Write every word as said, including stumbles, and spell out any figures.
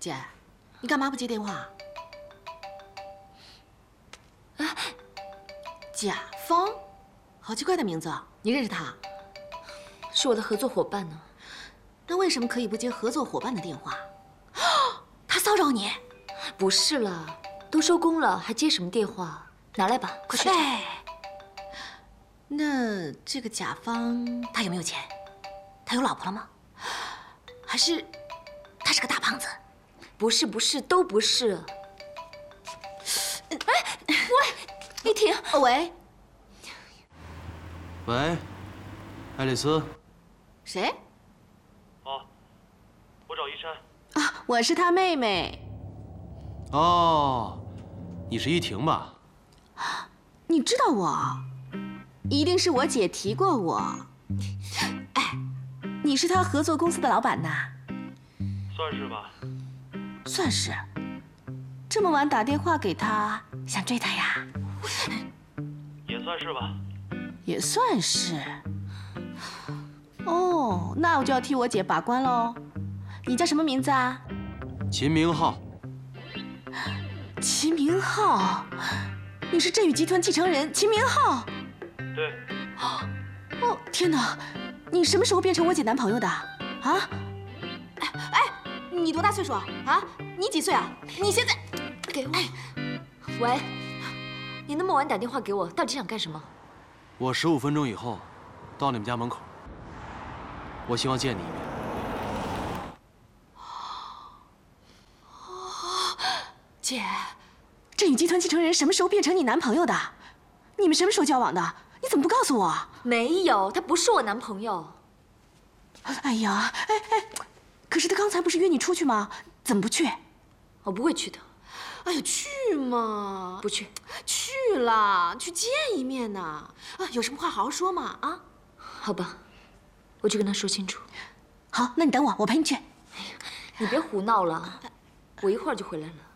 姐，你干嘛不接电话？啊，甲方，好奇怪的名字，你认识他？ 是我的合作伙伴呢。 那为什么可以不接合作伙伴的电话？他骚扰你？ 不是啦，都收工了，还接什么电话？拿来吧，快睡觉。 哎，那这个甲方他有没有钱？他有老婆了吗？还是他是个大胖子？ 不是不是，都不是。哎，喂，依婷， 哦喂， 喂，爱丽丝。 谁？ 哦，我找依珊。 啊，我是他妹妹。 哦，你是依婷吧？ 你知道我？一定是我姐提过我。哎，你是他合作公司的老板呐？ 算是吧。 算是。这么晚打电话给他，想追他呀？ 也算是吧。 也算是。哦，那我就要替我姐把关喽。你叫什么名字啊？ 秦明浩。 秦明浩，你是振宇集团继承人秦明浩。 对。 哦，天哪，你什么时候变成我姐男朋友的？啊？哎哎，你多大岁数啊？啊？你几岁啊？你现在给我。喂，你那么晚打电话给我，到底想干什么？ 我十五分钟以后到你们家门口，我希望见你一面。 姐，振宇集团继承人什么时候变成你男朋友的？你们什么时候交往的？你怎么不告诉我？ 没有，他不是我男朋友。 哎呀，哎哎，可是他刚才不是约你出去吗？怎么不去？ 我不会去的。 哎呀，去嘛！ 不去。 去了，去见一面呢。啊，有什么话好好说嘛！啊， 好吧，我去跟他说清楚。 好，那你等我，我陪你去。 哎呀，你别胡闹了，我一会儿就回来了。